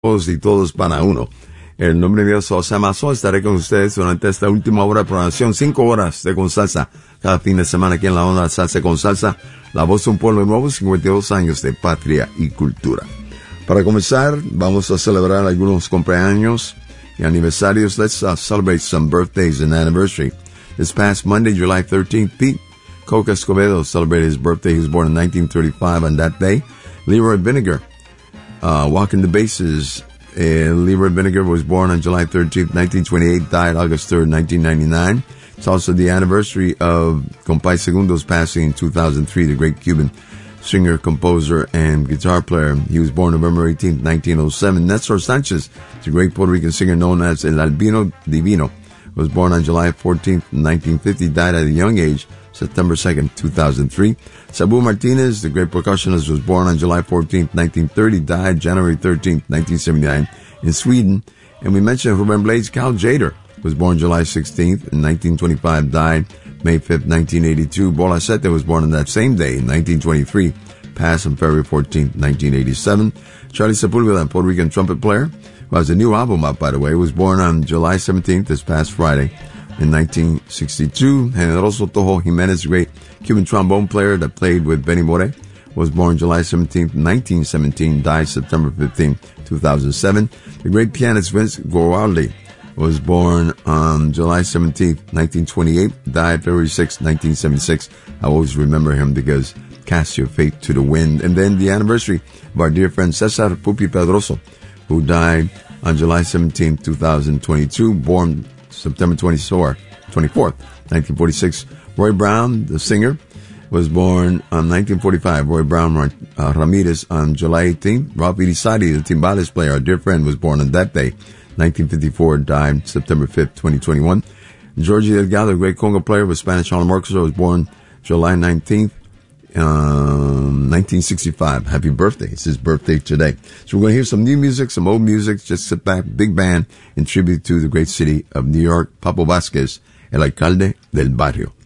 todos y todos para uno. El nombre mío es José Mazón. Estaré con ustedes durante esta última hora de programación. 5 horas de Con Salsa cada fin de semana aquí en la onda Salsa con Salsa. La voz de un pueblo nuevo, 52 años de patria y cultura. Para comenzar, vamos a celebrar algunos cumpleaños y aniversarios. Let's celebrate some birthdays and anniversary. This past Monday, July 13th, Pete Coca Escobedo celebrated his birthday. He was born in 1935 on that day. Leroy Vinegar, walking the bases. Leroy Vinegar was born on July 13th, 1928, died August 3rd, 1999. It's also the anniversary of Compay Segundo's passing in 2003, the great Cuban singer, composer, and guitar player. He was born November 18th, 1907. Nestor Sanchez, the great Puerto Rican singer known as El Albino Divino, was born on July 14th, 1950, died at a young age, September 2nd, 2003. Sabu Martinez, the great percussionist, was born on July 14th, 1930, died January 13th, 1979 in Sweden. And we mentioned Ruben Blades. Cal Jader was born July 16th, 1925, died May 5th, 1982. Bola Sete was born on that same day in 1923, passed on February 14th, 1987. Charlie Sepulveda, Puerto Rican trumpet player, who has a new album out, by the way, was born on July 17th, this past Friday, in 1962. Generoso Toho Jimenez, the great Cuban trombone player that played with Benny Moré, was born July 17th, 1917, died September 15th, 2007. The great pianist Vince Guaraldi was born on July 17th, 1928, died February 6th, 1976. I always remember him because Cast Your Fate to the Wind. And then the anniversary of our dear friend Cesar Pupi Pedroso, who died on July 17th, 2022, born September 24th, 1946. Roy Brown, the singer, was born on 1945. Roy Brown Ramirez on July 18th. Ralph Irizarry, the timbales player, our dear friend, was born on that day, 1954, died September 5th, 2021. Georgie Delgado, the great conga player with Spanish Harlem Orchestra, was born July 19th, 1965. Happy birthday. It's his birthday today. So we're going to hear some new music, some old music. Just sit back, big band, in tribute to the great city of New York. Papo Vázquez, el alcalde del barrio.